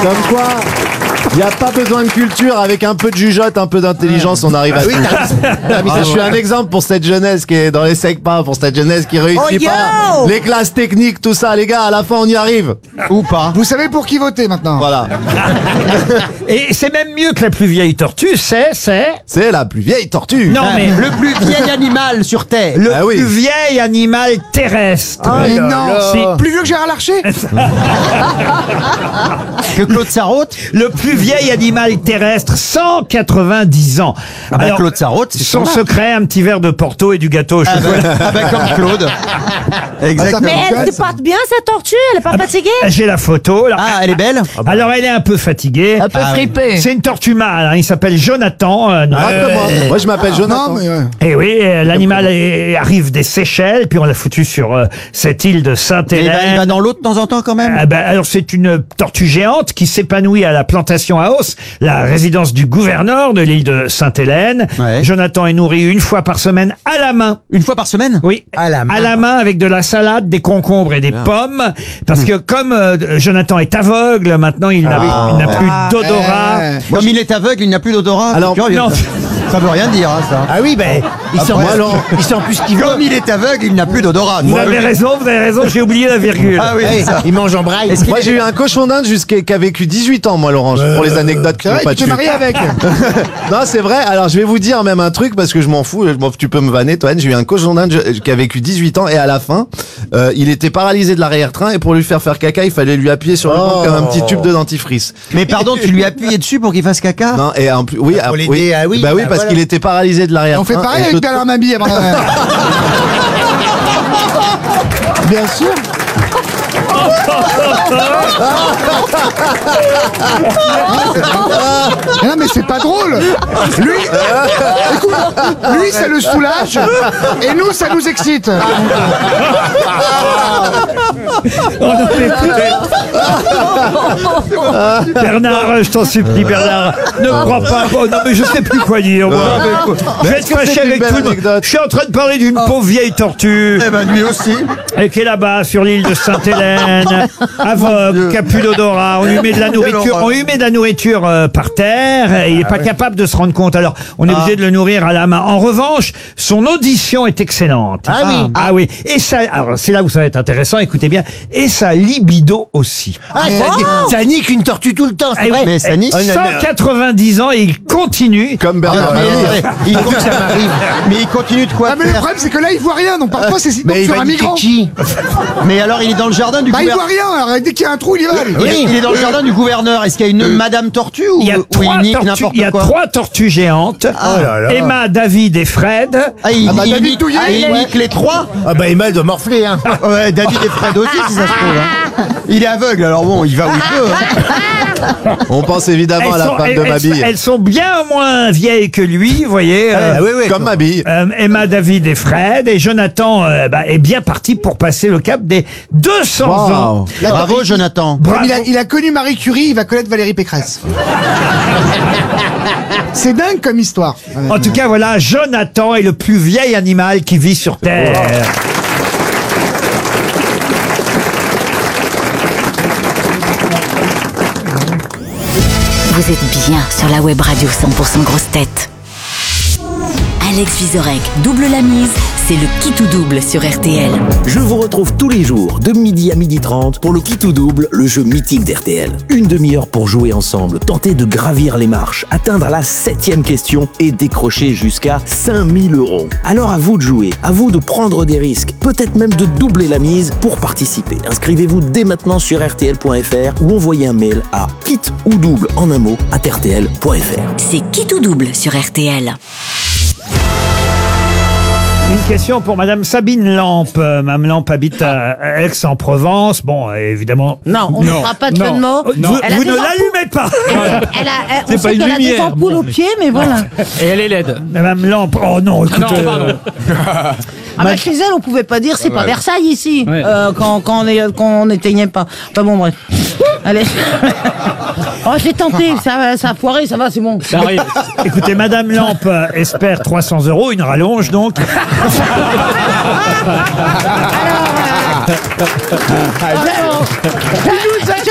Comme quoi, il n'y a pas besoin de culture, avec un peu de jugeote, un peu d'intelligence, on arrive à tout. Je suis un exemple pour cette jeunesse qui est dans les SECPA, pour cette jeunesse qui réussit pas. Les classes techniques, tout ça, les gars, à la fin on y arrive. Ou pas. Vous savez pour qui voter maintenant? Voilà. Et c'est même mieux que la plus vieille tortue, C'est la plus vieille tortue. Non mais Le plus vieil animal sur Terre. le Ah oui. plus vieil animal terrestre. Mais non, là. plus vieux que Gérard Larcher. Que Claude Sarraute. Le plus vieil animal terrestre, 190 ans. Ah bah Alors, Claude Sarraute, c'est son son secret, un petit verre de Porto et du gâteau au chocolat. Ah bah comme Claude. Exactement. Mais elle se porte bien, cette tortue? Elle est pas fatiguée? J'ai la photo. Alors, Ah, elle est belle. alors, elle est un peu fatiguée. Un peu fripée. C'est une tortue mâle, hein, il s'appelle Jonathan. Moi je m'appelle Jonathan. Non, mais Et oui, l'animal arrive des Seychelles, puis on l'a foutu sur cette île de Et il va Sainte-Hélène. dans l'eau de temps en temps quand même. Ah ben, alors c'est une tortue géante qui s'épanouit à la plantation à Os, la résidence du gouverneur de l'île de Sainte-Hélène. Ouais. Jonathan est nourri une fois par semaine à la main. Une fois par semaine. Oui, À la main. avec de la salade, des concombres et des pommes. Parce que comme Jonathan est aveugle, maintenant il n'a plus d'odorat. Comme il est aveugle, il n'a plus d'odorat. Alors, C'est curieux, non. ça veut rien dire, hein, ça. Ah oui, ben, il sent plus ce qu'il veut. Comme il est aveugle, il n'a plus d'odorat. Vous avez raison, j'ai oublié la virgule. Ah oui, Hey, c'est ça. il mange en braille. Moi j'ai eu un cochon d'Inde qui a vécu 18 ans, moi Laurent, pour les anecdotes qui c'est n'ont vrai, pas tu t'es dessus. marié avec. Non, c'est vrai. Alors, je vais vous dire même un truc parce que je m'en fous. Tu peux me vanner, Toine. J'ai eu un cochon d'Inde qui a vécu 18 ans et à la fin, il était paralysé de l'arrière-train et pour lui faire caca, il fallait lui appuyer sur le ventre comme un petit tube de dentifrice. Mais pardon, tu lui as appuyé dessus pour qu'il fasse caca? Non, et en plus, oui, Pour l'aider, oui. ah oui, bah oui, bah parce voilà. qu'il était paralysé de l'arrière-train. On fait pareil et avec Bernard Mabille avant la... Bien sûr. Mais non mais c'est pas drôle. Lui, écoute, lui ça le soulage et nous ça nous excite. Bernard, je t'en supplie, Bernard, ne crois pas. Oh, non, mais je sais plus quoi dire. moi. Je vais être fâché une avec belle tout le monde. anecdote Je suis en train de parler d'une pauvre vieille tortue. Eh ben lui aussi. Et qui est là-bas sur l'île de Sainte-Hélène, aveugle, qui a plus d'odorat. On lui met de la nourriture, par terre. Et il n'est pas capable de se rendre compte. Alors, on est obligé de le nourrir à la main. En revanche, son audition est excellente. Ah oui. Ah oui. Et ça, alors c'est là où ça va être intéressant. Écoutez bien. Et sa libido aussi. Ah, ça nique une tortue tout le temps, c'est Eh vrai. oui, Mais ça nique. 190 ans et il continue. Comme Bernard. Il mais il continue de quoi Ah mais le faire? problème c'est que là il voit rien donc parfois c'est Mais il sur va un niquer migrant. qui? Mais alors il est dans le jardin du Bah il gouverneur. voit rien alors dès qu'il y a un trou il y va. Il est dans le jardin du gouverneur. Est-ce qu'il y a une Madame Tortue ou Il y a ou trois il nique tortues, n'importe il y a quoi? 3 tortues géantes. Emma, David et Fred. Ah, il David Douillet. nique les 3. Ah bah Emma, elle doit morfler, hein. Ouais, David et Fred aussi, si ça se trouve. Hein. Il est aveugle, alors bon, il va où il peut. Hein. On pense évidemment à la femme de Mabille. Elles sont bien moins vieilles que lui, vous voyez. Comme Mabille. Emma, David et Fred. Et Jonathan est bien parti pour passer le cap des 200 ans. Bravo, Jonathan. Comme il a connu Marie Curie, il va connaître Valérie Pécresse. C'est dingue comme histoire. En tout cas, voilà, Jonathan est le plus vieil animal qui vit sur Terre. Vous êtes bien sur la web radio 100% grosse tête. Alex Vizorek double la mise, c'est le qui tout double sur RTL. Je vous retrouve tous les jours de midi à 12h30 pour le qui tout double, le jeu mythique d'RTL. Une demi-heure pour jouer ensemble, tenter de gravir les marches, atteindre la 7e question et décrocher jusqu'à 5000 €. Alors à vous de jouer, à vous de prendre des risques, peut-être même de doubler la mise pour participer. Inscrivez-vous dès maintenant sur rtl.fr ou envoyez un mail à kit ou double en un mot à rtl.fr. C'est qui tout double sur RTL. Une question pour Madame Sabine Lampe. Madame Lampe habite à Aix-en-Provence. Bon, évidemment. Non, on ne fera pas de jeu de mots. Vous, Elle a vous des ne ampoules. l'allumez pas. On sait qu'elle a des ampoules aux pieds, mais voilà. Et elle est laide. Madame Lampe. Oh non, écoutez. Non, pardon. Ah bah chez elle, on pouvait pas dire c'est pas Versailles ici, Ouais. quand on n'éteignait pas. Enfin bon, bref. Allez. Oh, j'ai tenté, ça a foiré, ça va, c'est bon. Ça arrive. Écoutez, Madame Lampe espère 300 €, une rallonge donc. Il nous a